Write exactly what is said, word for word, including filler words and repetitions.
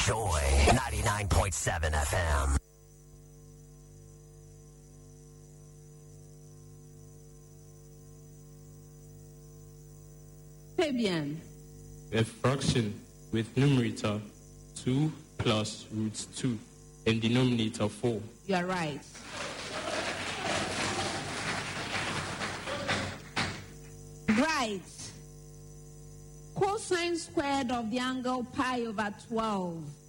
Joy ninety-nine point seven F M. Fabian. A fraction with numerator two plus root two and denominator four. You are right. Right. Cosine squared of the angle pi over twelve